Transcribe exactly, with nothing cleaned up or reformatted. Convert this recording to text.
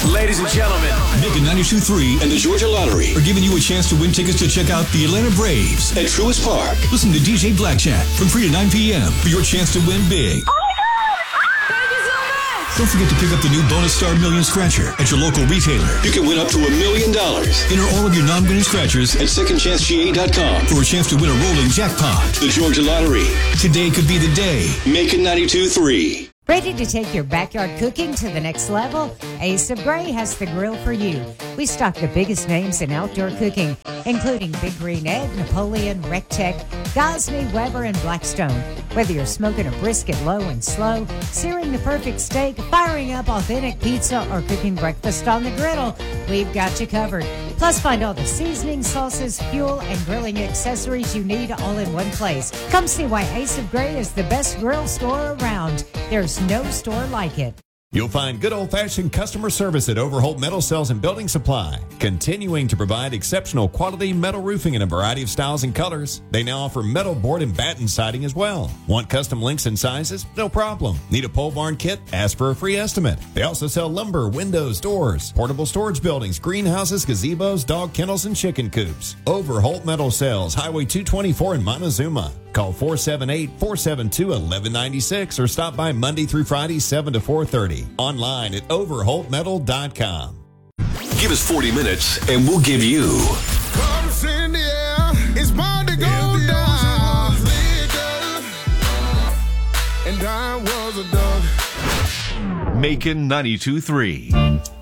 Ladies and gentlemen, Macon ninety-two point three and the Georgia Lottery are giving you a chance to win tickets to check out the Atlanta Braves at Truist Park. Listen to D J Blackjack from three to nine p.m. for your chance to win big. Don't forget to pick up the new Bonus Star Million Scratcher at your local retailer. You can win up to a million dollars. Enter all of your non-winning scratchers at second chance G A dot com for a chance to win a rolling jackpot. The Georgia Lottery. Today could be the day. Macon ninety-two point three. Ready to take your backyard cooking to the next level? Ace of Gray has the grill for you. We stock the biggest names in outdoor cooking, including Big Green Egg, Napoleon, Rectech, Gosney, Weber, and Blackstone. Whether you're smoking a brisket low and slow, searing the perfect steak, firing up authentic pizza, or cooking breakfast on the griddle, we've got you covered. Plus, find all the seasoning, sauces, fuel, and grilling accessories you need all in one place. Come see why Ace of Gray is the best grill store around. There's no store like it. You'll find good old-fashioned customer service at Overholt Metal Sales and Building Supply, continuing to provide exceptional quality metal roofing in a variety of styles and colors. They now offer metal board and batten siding as well. Want custom links and sizes? No problem. Need a pole barn kit? Ask for a free estimate. They also sell lumber, windows, doors, portable storage buildings, greenhouses, gazebos, dog kennels, and chicken coops. Overholt Metal Sales, Highway two twenty-four in Montezuma. Call four seven eight, four seven two, one one nine six or stop by Monday through Friday, seven to four thirty. Online at overholt metal dot com. Give us forty minutes and we'll give you... Comes in the air, it's bound to go down. And I was a dog. Macon ninety-two point three.